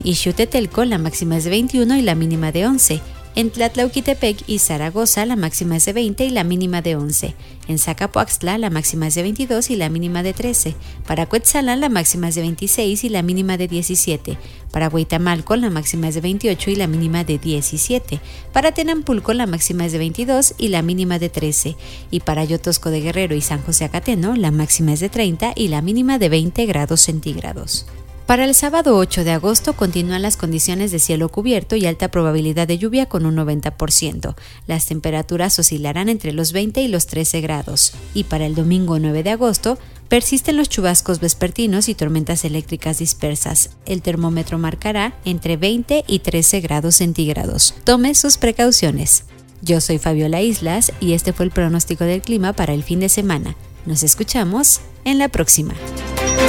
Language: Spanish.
Ixhutetelco la máxima es de 21 y la mínima de 11. En Tlatlauquitepec y Zaragoza la máxima es de 20 y la mínima de 11. En Zacapoaxtla la máxima es de 22 y la mínima de 13. Para Cuetzalan la máxima es de 26 y la mínima de 17. Para Huitamalco la máxima es de 28 y la mínima de 17. Para Tenampulco la máxima es de 22 y la mínima de 13. Y para Yotosco de Guerrero y San José Acateno la máxima es de 30 y la mínima de 20 grados centígrados. Para el sábado 8 de agosto continúan las condiciones de cielo cubierto y alta probabilidad de lluvia con un 90%. Las temperaturas oscilarán entre los 20 y los 13 grados. Y para el domingo 9 de agosto persisten los chubascos vespertinos y tormentas eléctricas dispersas. El termómetro marcará entre 20 y 13 grados centígrados. Tome sus precauciones. Yo soy Fabiola Islas y este fue el pronóstico del clima para el fin de semana. Nos escuchamos en la próxima.